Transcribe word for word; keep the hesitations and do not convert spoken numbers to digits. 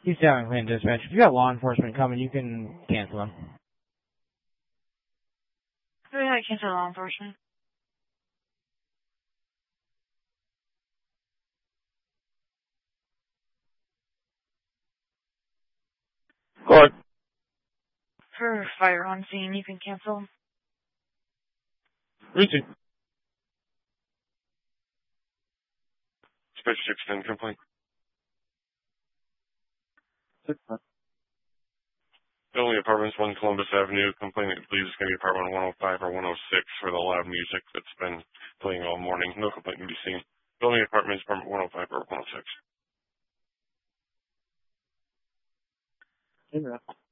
He's down in Clean Dispatch. If you got law enforcement coming, you can cancel them. Oh, yeah, I cancel law enforcement. What? For fire on scene, you can cancel. Easy. Dispatch six ten complaint. Building Apartments, one Columbus Avenue, complaining that please it's going to be apartment one oh five or one oh six for the loud music that's been playing all morning. No complaint can be seen. Building Apartments, apartment one oh five or one oh six. Yeah.